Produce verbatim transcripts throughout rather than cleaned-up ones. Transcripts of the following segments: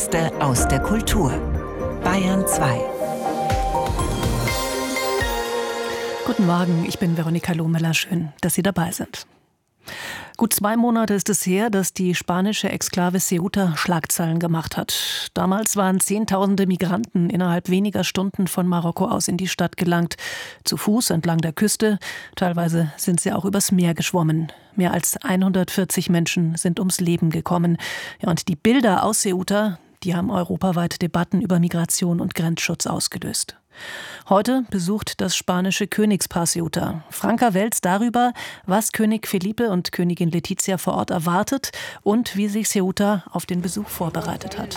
Wichtigste aus der Kultur. Bayern zwei. Guten Morgen, ich bin Veronika Lohmüller. Schön, dass Sie dabei sind. Gut zwei Monate ist es her, dass die spanische Exklave Ceuta Schlagzeilen gemacht hat. Damals waren Zehntausende Migranten innerhalb weniger Stunden von Marokko aus in die Stadt gelangt. Zu Fuß entlang der Küste. Teilweise sind sie auch übers Meer geschwommen. Mehr als hundertvierzig Menschen sind ums Leben gekommen. Ja, und die Bilder aus Ceuta, die haben europaweit Debatten über Migration und Grenzschutz ausgelöst. Heute besucht das spanische Königspaar Ceuta. Franka Welz darüber, was König Felipe und Königin Letizia vor Ort erwartet und wie sich Ceuta auf den Besuch vorbereitet hat.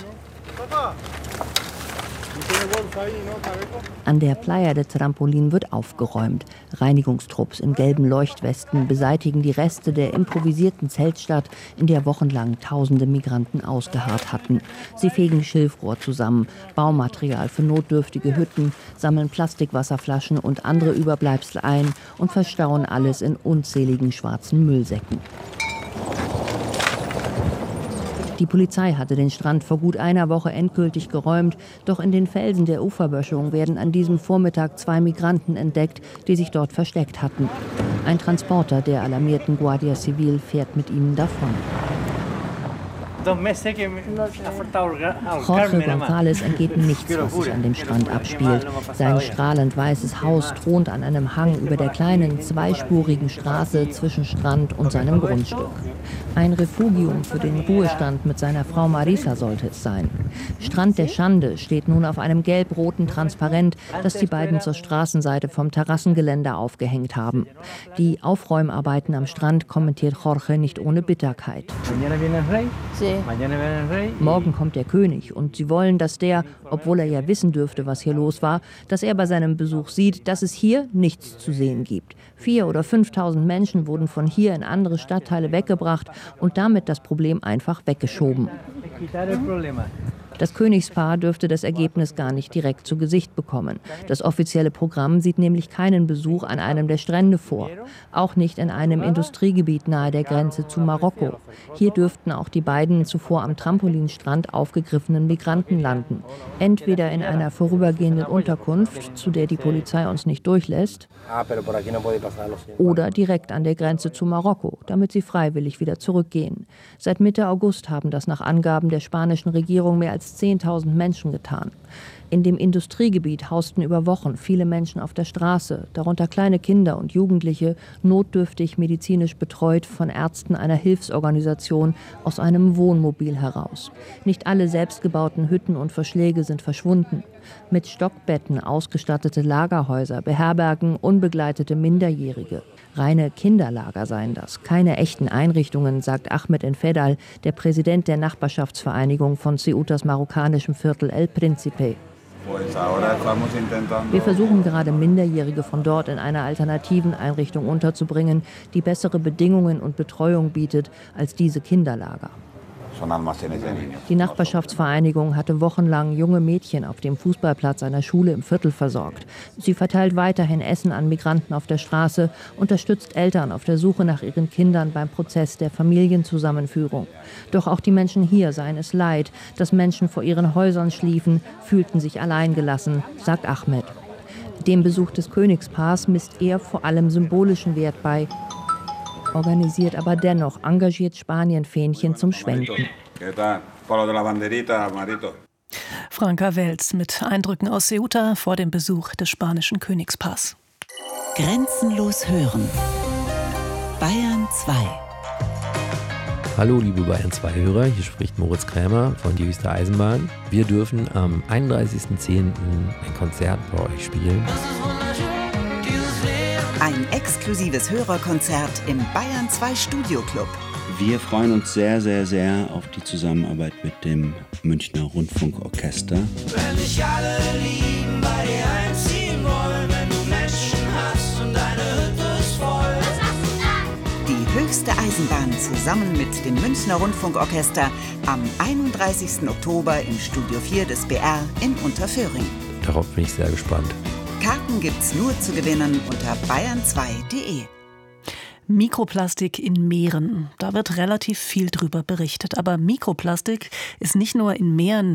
An der Playa de Trampolín wird aufgeräumt. Reinigungstrupps in gelben Leuchtwesten beseitigen die Reste der improvisierten Zeltstadt, in der wochenlang tausende Migranten ausgeharrt hatten. Sie fegen Schilfrohr zusammen, Baumaterial für notdürftige Hütten, sammeln Plastikwasserflaschen und andere Überbleibsel ein und verstauen alles in unzähligen schwarzen Müllsäcken. Die Polizei hatte den Strand vor gut einer Woche endgültig geräumt, doch in den Felsen der Uferböschung werden an diesem Vormittag zwei Migranten entdeckt, die sich dort versteckt hatten. Ein Transporter der alarmierten Guardia Civil fährt mit ihnen davon. Jorge González entgeht nichts, was sich an dem Strand abspielt. Sein strahlend weißes Haus thront an einem Hang über der kleinen, zweispurigen Straße zwischen Strand und seinem Grundstück. Ein Refugium für den Ruhestand mit seiner Frau Marisa sollte es sein. Strand der Schande steht nun auf einem gelb-roten Transparent, das die beiden zur Straßenseite vom Terrassengeländer aufgehängt haben. Die Aufräumarbeiten am Strand kommentiert Jorge nicht ohne Bitterkeit. Morgen kommt der König und sie wollen, dass der, obwohl er ja wissen dürfte, was hier los war, dass er bei seinem Besuch sieht, dass es hier nichts zu sehen gibt. Vier oder fünftausend Menschen wurden von hier in andere Stadtteile weggebracht und damit das Problem einfach weggeschoben. Das Königspaar dürfte das Ergebnis gar nicht direkt zu Gesicht bekommen. Das offizielle Programm sieht nämlich keinen Besuch an einem der Strände vor. Auch nicht in einem Industriegebiet nahe der Grenze zu Marokko. Hier dürften auch die beiden zuvor am Trampolinstrand aufgegriffenen Migranten landen. Entweder in einer vorübergehenden Unterkunft, zu der die Polizei uns nicht durchlässt, oder direkt an der Grenze zu Marokko, damit sie freiwillig wieder zurückgehen. Seit Mitte August haben das nach Angaben der spanischen Regierung mehr als zehntausend Menschen getan. In dem Industriegebiet hausten über Wochen viele Menschen auf der Straße, darunter kleine Kinder und Jugendliche, notdürftig medizinisch betreut von Ärzten einer Hilfsorganisation aus einem Wohnmobil heraus. Nicht alle selbstgebauten Hütten und Verschläge sind verschwunden. Mit Stockbetten ausgestattete Lagerhäuser beherbergen unbegleitete Minderjährige. Reine Kinderlager seien das, keine echten Einrichtungen, sagt Ahmed Enfedal, der Präsident der Nachbarschaftsvereinigung von Ceutas marokkanischem Viertel El Príncipe. Wir versuchen gerade Minderjährige von dort in einer alternativen Einrichtung unterzubringen, die bessere Bedingungen und Betreuung bietet als diese Kinderlager. Die Nachbarschaftsvereinigung hatte wochenlang junge Mädchen auf dem Fußballplatz einer Schule im Viertel versorgt. Sie verteilt weiterhin Essen an Migranten auf der Straße, unterstützt Eltern auf der Suche nach ihren Kindern beim Prozess der Familienzusammenführung. Doch auch die Menschen hier seien es leid, dass Menschen vor ihren Häusern schliefen, fühlten sich alleingelassen, sagt Ahmed. Dem Besuch des Königspaars misst er vor allem symbolischen Wert bei, organisiert aber dennoch engagiert Spanien-Fähnchen zum Schwenken. Franka Welz mit Eindrücken aus Ceuta vor dem Besuch des spanischen Königspaars. Grenzenlos hören. Bayern zwei. Hallo liebe Bayern zwei Hörer, hier spricht Moritz Krämer von Die Höchste Eisenbahn. Wir dürfen am einunddreißigsten zehnten ein Konzert bei euch spielen. Ein exklusives Hörerkonzert im Bayern zwei Studio Club. Wir freuen uns sehr, sehr, sehr auf die Zusammenarbeit mit dem Münchner Rundfunkorchester. Wenn dich alle lieben, bei dir einziehen wollen, wenn du Menschen hast und deine Hütte ist voll. Die Höchste Eisenbahn zusammen mit dem Münchner Rundfunkorchester am einunddreißigsten Oktober im Studio vier des B R in Unterföhring. Darauf bin ich sehr gespannt. Karten gibt's nur zu gewinnen unter bayern zwei punkt de. Mikroplastik in Meeren. Da wird relativ viel drüber berichtet. Aber Mikroplastik ist nicht nur in Meeren